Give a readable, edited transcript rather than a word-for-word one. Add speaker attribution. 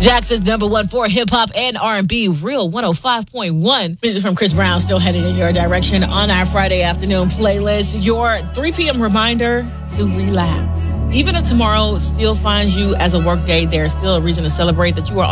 Speaker 1: Jackson's number one for hip-hop and R&B, Real 105.1. Music from Chris Brown still headed in your direction on our Friday afternoon playlist. Your 3 p.m. reminder to relax. Even if tomorrow still finds you as a work day, there's still a reason to celebrate that you are